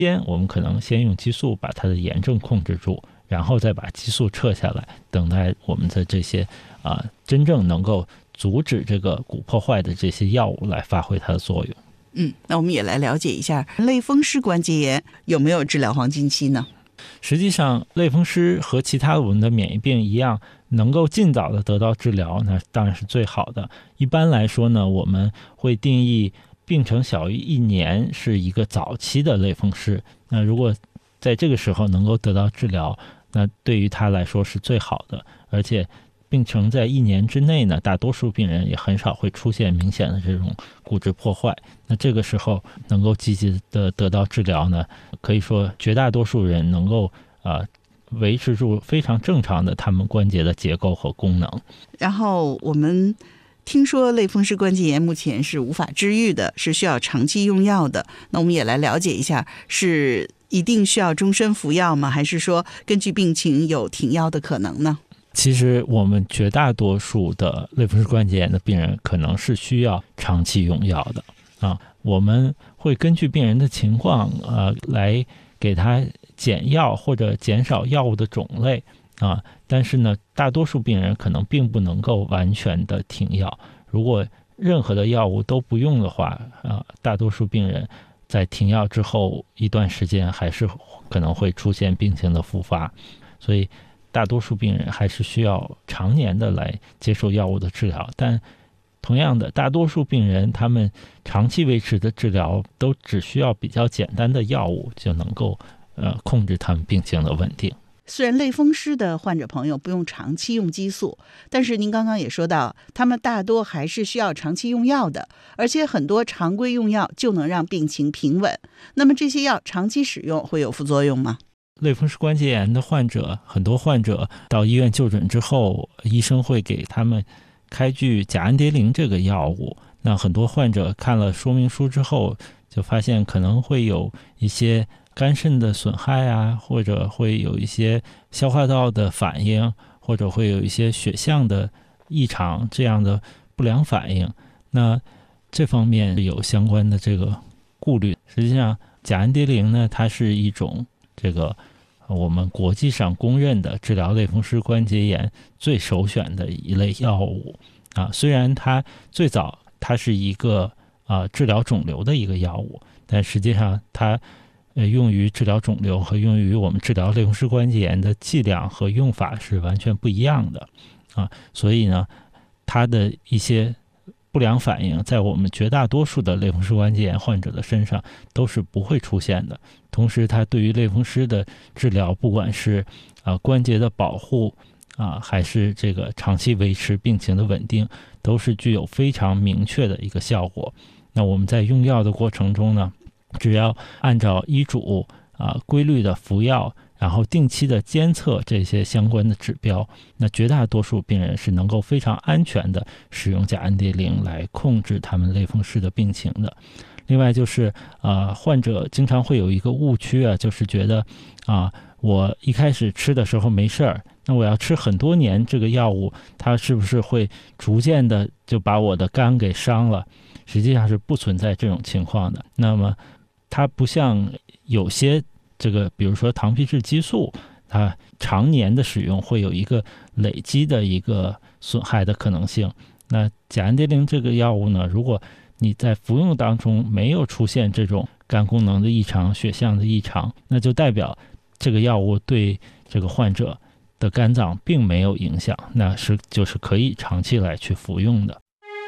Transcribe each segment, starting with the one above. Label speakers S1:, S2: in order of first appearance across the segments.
S1: 先我们可能先用激素把它的炎症控制住，然后再把激素撤下来，等待我们的这些真正能够阻止这个骨破坏的这些药物来发挥它的作用。
S2: 那我们也来了解一下类风湿关节炎有没有治疗黄金期呢？
S1: 实际上类风湿和其他我们的免疫病一样，能够尽早的得到治疗那当然是最好的。一般来说呢，我们会定义病程小于1年是一个早期的类风湿，那如果在这个时候能够得到治疗，那对于他来说是最好的。而且病程在1年之内呢，大多数病人也很少会出现明显的这种骨质破坏，那这个时候能够积极的得到治疗呢，可以说绝大多数人能够维持住非常正常的他们关节的结构和功能。
S2: 然后我们听说类风湿关节炎目前是无法治愈的，是需要长期用药的，那我们也来了解一下，是一定需要终身服药吗？还是说根据病情有停药的可能呢？
S1: 其实我们绝大多数的类风湿关节炎的病人可能是需要长期用药的我们会根据病人的情况来给他减药或者减少药物的种类但是呢，大多数病人可能并不能够完全的停药。如果任何的药物都不用的话大多数病人在停药之后一段时间还是可能会出现病情的复发，所以大多数病人还是需要常年的来接受药物的治疗。但同样的，大多数病人他们长期维持的治疗都只需要比较简单的药物就能够控制他们病情的稳定。
S2: 虽然类风湿的患者朋友不用长期用激素，但是您刚刚也说到，他们大多还是需要长期用药的，而且很多常规用药就能让病情平稳。那么这些药长期使用会有副作用吗？
S1: 类风湿关节炎的患者，很多患者到医院就诊之后，医生会给他们开具甲氨蝶呤这个药物。那很多患者看了说明书之后，就发现可能会有一些肝肾的损害或者会有一些消化道的反应，或者会有一些血象的异常这样的不良反应。那这方面有相关的这个顾虑。实际上甲氨蝶呤呢，它是一种这个我们国际上公认的治疗类风湿关节炎最首选的一类药物虽然它最早它是一个治疗肿瘤的一个药物，但实际上它用于治疗肿瘤和用于我们治疗类风湿关节炎的剂量和用法是完全不一样的所以呢，它的一些不良反应在我们绝大多数的类风湿关节炎患者的身上都是不会出现的。同时它对于类风湿的治疗，不管是关节的保护还是这个长期维持病情的稳定，都是具有非常明确的一个效果。那我们在用药的过程中呢，只要按照医嘱规律的服药，然后定期的监测这些相关的指标，那绝大多数病人是能够非常安全的使用甲氨蝶呤来控制他们类风湿的病情的。另外就是患者经常会有一个误区就是觉得我一开始吃的时候没事儿，那我要吃很多年这个药物，它是不是会逐渐的就把我的肝给伤了？实际上是不存在这种情况的。那么它不像有些这个比如说糖皮质激素，它常年的使用会有一个累积的一个损害的可能性。那甲氨蝶呤这个药物呢，如果你在服用当中没有出现这种肝功能的异常、血象的异常，那就代表这个药物对这个患者的肝脏并没有影响，那就是可以长期来去服用的。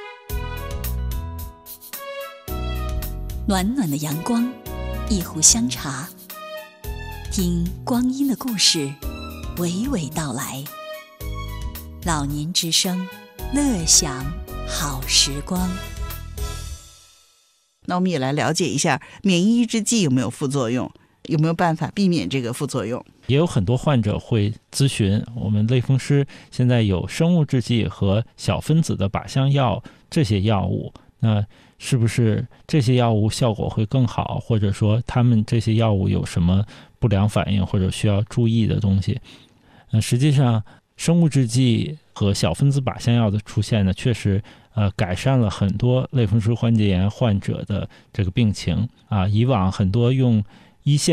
S3: 暖暖的阳光，一壶香茶，听光阴的故事娓娓道来。老年之声，乐享好时光。
S2: 那我们也来了解一下免疫抑制剂有没有副作用，有没有办法避免这个副作用？
S1: 也有很多患者会咨询我们类风湿现在有生物制剂和小分子的靶向药这些药物，那是不是这些药物效果会更好，或者说他们这些药物有什么不良反应或者需要注意的东西？实际上生物制剂和小分子靶向药的出现呢，确实改善了很多类风湿关节炎患者的这个病情以往很多用一线